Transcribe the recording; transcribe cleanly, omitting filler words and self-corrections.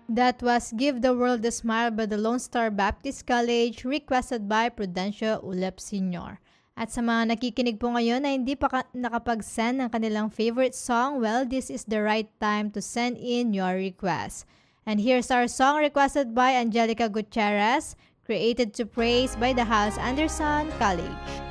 That was Give the World a Smile by the Lone Star Baptist College, requested by Prudencio Ulep Sr. At sa mga nakikinig po ngayon na hindi pa nakapag-send ng kanilang favorite song, well, this is the right time to send in your request. And here's our song requested by Angelica Gutierrez, Created to Praise by the House Anderson College.